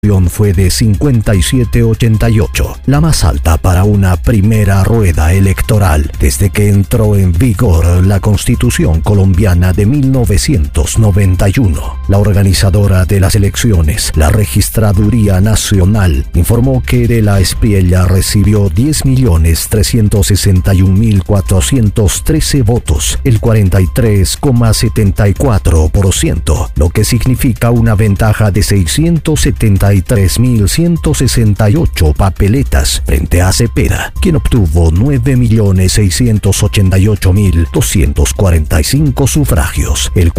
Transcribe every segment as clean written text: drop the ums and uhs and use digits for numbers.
fue de 57,88, la más alta para una primera rueda electoral desde que entró en vigor la Constitución colombiana de 1991. La organizadora de las elecciones, la Registraduría Nacional, informó que de la Espriella recibió 10.361.413 votos, el 43,74%, lo que significa una ventaja de 673.168 papeletas frente a Cepeda, quien obtuvo 9.688.245 sufragios, el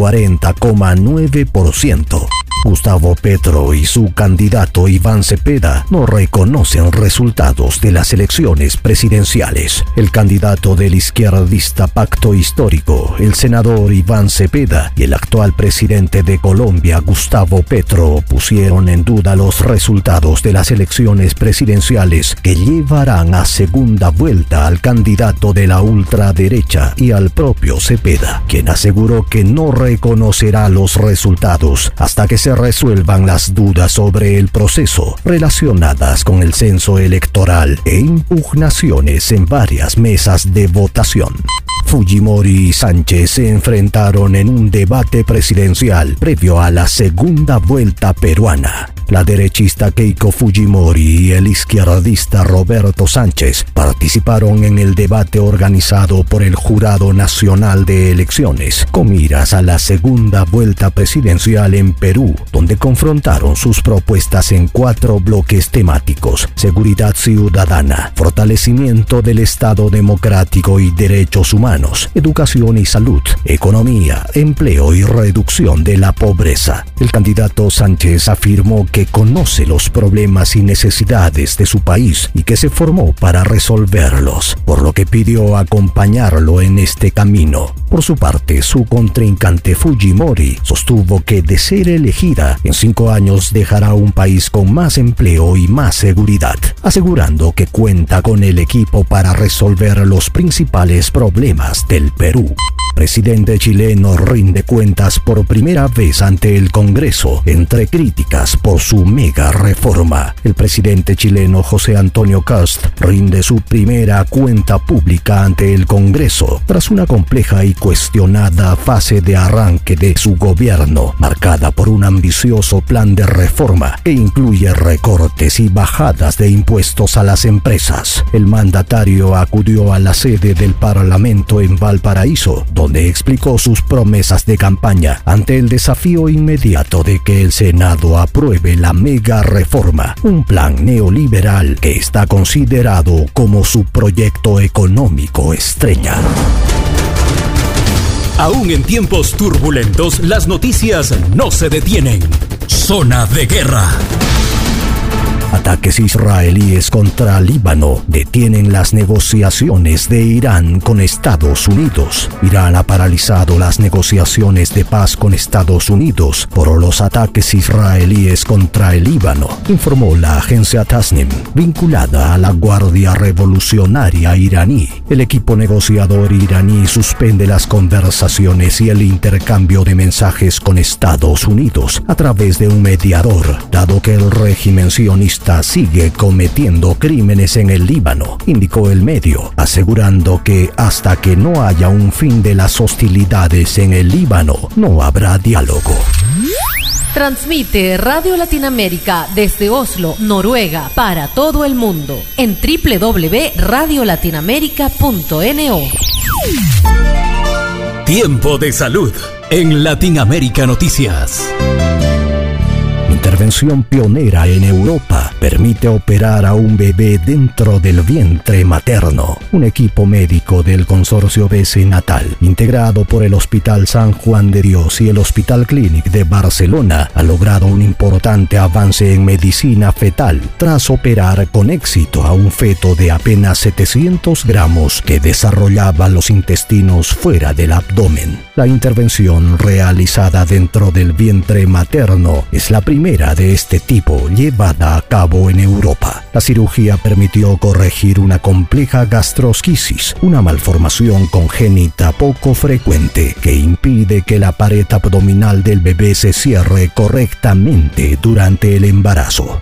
40,9%. Gustavo Petro y su candidato Iván Cepeda no reconocen resultados de las elecciones presidenciales. El candidato del izquierdista Pacto Histórico, el senador Iván Cepeda, y el actual presidente de Colombia, Gustavo Petro, pusieron en duda los resultados de las elecciones presidenciales que llevarán a segunda vuelta al candidato de la ultraderecha y al propio Cepeda, quien aseguró que no reconocerá los resultados hasta que se resuelvan las dudas sobre el proceso relacionadas con el censo electoral e impugnaciones en varias mesas de votación. Fujimori y Sánchez se enfrentaron en un debate presidencial previo a la segunda vuelta peruana. La derechista Keiko Fujimori y el izquierdista Roberto Sánchez participaron en el debate organizado por el Jurado Nacional de Elecciones, con miras a la segunda vuelta presidencial en Perú, donde confrontaron sus propuestas en 4 bloques temáticos: seguridad ciudadana, fortalecimiento del Estado democrático y derechos humanos, educación y salud, economía, empleo y reducción de la pobreza. El candidato Sánchez afirmó que conoce los problemas y necesidades de su país y que se formó para resolverlos, por lo que pidió acompañarlo en este camino. Por su parte, su contrincante Fujimori sostuvo que de ser elegida, en 5 años dejará un país con más empleo y más seguridad, asegurando que cuenta con el equipo para resolver los principales problemas del Perú. Presidente chileno rinde cuentas por primera vez ante el Congreso, entre críticas por su mega reforma. El presidente chileno José Antonio Kast rinde su primera cuenta pública ante el Congreso tras una compleja y cuestionada fase de arranque de su gobierno, marcada por un ambicioso plan de reforma que incluye recortes y bajadas de impuestos a las empresas. El mandatario acudió a la sede del Parlamento en Valparaíso, donde explicó sus promesas de campaña ante el desafío inmediato de que el Senado apruebe la mega reforma, un plan neoliberal que está considerado como su proyecto económico estrella. Aún en tiempos turbulentos, las noticias no se detienen. Zona de guerra. Ataques israelíes contra Líbano detienen las negociaciones de Irán con Estados Unidos. Irán ha paralizado las negociaciones de paz con Estados Unidos por los ataques israelíes contra el Líbano, informó la agencia Tasnim, vinculada a la Guardia Revolucionaria iraní. El equipo negociador iraní suspende las conversaciones y el intercambio de mensajes con Estados Unidos a través de un mediador, dado que el régimen sionista sigue cometiendo crímenes en el Líbano, indicó el medio, asegurando que hasta que no haya un fin de las hostilidades en el Líbano, no habrá diálogo. Transmite Radio Latinoamérica desde Oslo, Noruega, para todo el mundo en www.radiolatinamerica.no. Tiempo de salud en Latinoamérica Noticias. Intervención pionera en Europa permite operar a un bebé dentro del vientre materno. Un equipo médico del consorcio BC Natal, integrado por el Hospital San Juan de Dios y el Hospital Clínic de Barcelona, ha logrado un importante avance en medicina fetal tras operar con éxito a un feto de apenas 700 gramos que desarrollaba los intestinos fuera del abdomen. La intervención realizada dentro del vientre materno es la primera primera de este tipo llevada a cabo en Europa. La cirugía permitió corregir una compleja gastrosquisis, una malformación congénita poco frecuente que impide que la pared abdominal del bebé se cierre correctamente durante el embarazo.